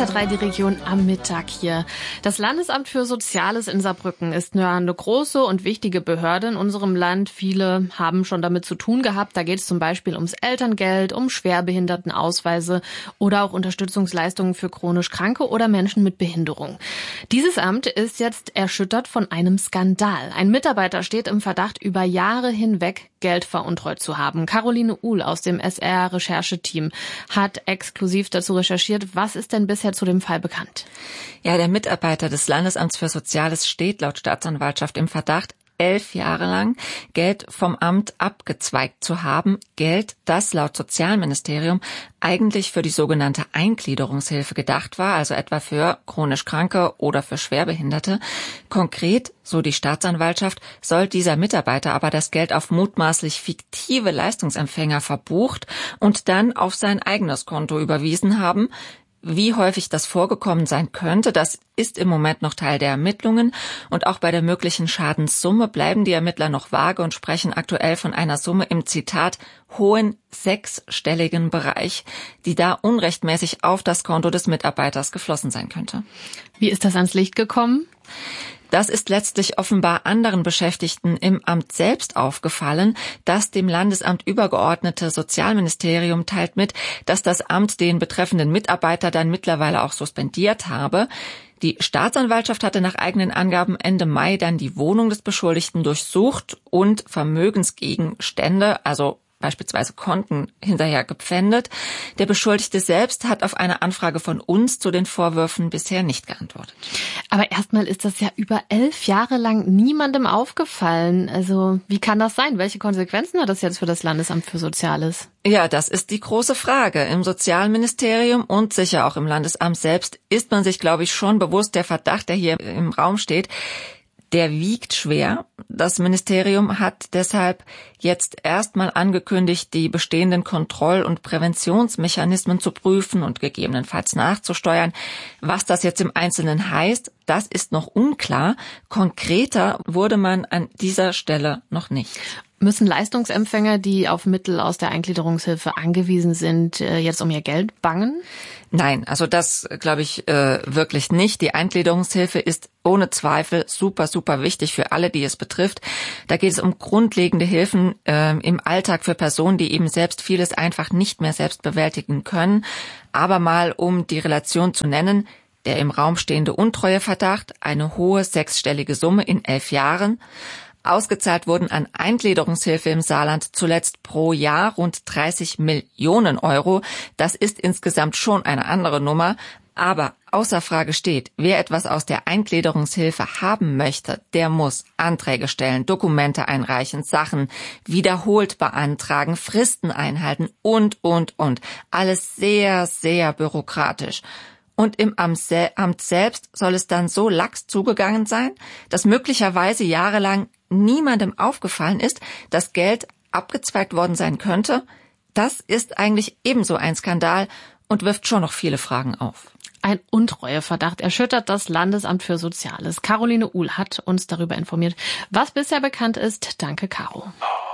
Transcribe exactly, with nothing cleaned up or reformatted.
R drei, die Region am Mittag hier. Das Landesamt für Soziales in Saarbrücken ist eine große und wichtige Behörde in unserem Land. Viele haben schon damit zu tun gehabt. Da geht es zum Beispiel ums Elterngeld, um Schwerbehindertenausweise oder auch Unterstützungsleistungen für chronisch Kranke oder Menschen mit Behinderung. Dieses Amt ist jetzt erschüttert von einem Skandal. Ein Mitarbeiter steht im Verdacht, über Jahre hinweg Geld veruntreut zu haben. Caroline Uhl aus dem S R-Rechercheteam hat exklusiv dazu recherchiert. Was ist denn bisher zu dem Fall bekannt? Ja, der Mitarbeiter des Landesamts für Soziales steht laut Staatsanwaltschaft im Verdacht, elf Jahre lang Geld vom Amt abgezweigt zu haben. Geld, das laut Sozialministerium eigentlich für die sogenannte Eingliederungshilfe gedacht war, also etwa für chronisch Kranke oder für Schwerbehinderte. Konkret, so die Staatsanwaltschaft, soll dieser Mitarbeiter aber das Geld auf mutmaßlich fiktive Leistungsempfänger verbucht und dann auf sein eigenes Konto überwiesen haben. Wie häufig das vorgekommen sein könnte, das ist im Moment noch Teil der Ermittlungen. Und auch bei der möglichen Schadenssumme bleiben die Ermittler noch vage und sprechen aktuell von einer Summe im, Zitat, hohen sechsstelligen Bereich, die da unrechtmäßig auf das Konto des Mitarbeiters geflossen sein könnte. Wie ist das ans Licht gekommen? Das ist letztlich offenbar anderen Beschäftigten im Amt selbst aufgefallen. Das dem Landesamt übergeordnete Sozialministerium teilt mit, dass das Amt den betreffenden Mitarbeiter dann mittlerweile auch suspendiert habe. Die Staatsanwaltschaft hatte nach eigenen Angaben Ende Mai dann die Wohnung des Beschuldigten durchsucht und Vermögensgegenstände, also beispielsweise Konten, hinterher gepfändet. Der Beschuldigte selbst hat auf eine Anfrage von uns zu den Vorwürfen bisher nicht geantwortet. Aber erstmal ist das ja über elf Jahre lang niemandem aufgefallen. Also wie kann das sein? Welche Konsequenzen hat das jetzt für das Landesamt für Soziales? Ja, das ist die große Frage. Im Sozialministerium und sicher auch im Landesamt selbst ist man sich, glaube ich, schon bewusst, der Verdacht, der hier im Raum steht, der wiegt schwer. Das Ministerium hat deshalb jetzt erstmal angekündigt, die bestehenden Kontroll- und Präventionsmechanismen zu prüfen und gegebenenfalls nachzusteuern. Was das jetzt im Einzelnen heißt, das ist noch unklar. Konkreter wurde man an dieser Stelle noch nicht. Müssen Leistungsempfänger, die auf Mittel aus der Eingliederungshilfe angewiesen sind, jetzt um ihr Geld bangen? Nein, also das glaube ich äh, wirklich nicht. Die Eingliederungshilfe ist ohne Zweifel super, super wichtig für alle, die es betrifft. Da geht es um grundlegende Hilfen äh, im Alltag für Personen, die eben selbst vieles einfach nicht mehr selbst bewältigen können. Aber mal um die Relation zu nennen, der im Raum stehende Untreueverdacht, eine hohe sechsstellige Summe in elf Jahren. Ausgezahlt wurden an Eingliederungshilfe im Saarland zuletzt pro Jahr rund dreißig Millionen Euro. Das ist insgesamt schon eine andere Nummer. Aber außer Frage steht, wer etwas aus der Eingliederungshilfe haben möchte, der muss Anträge stellen, Dokumente einreichen, Sachen wiederholt beantragen, Fristen einhalten und, und, und. Alles sehr, sehr bürokratisch. Und im Amt selbst soll es dann so lax zugegangen sein, dass möglicherweise jahrelang niemandem aufgefallen ist, dass Geld abgezweigt worden sein könnte. Das ist eigentlich ebenso ein Skandal und wirft schon noch viele Fragen auf. Ein Untreueverdacht erschüttert das Landesamt für Soziales. Caroline Uhl hat uns darüber informiert, was bisher bekannt ist. Danke, Caro.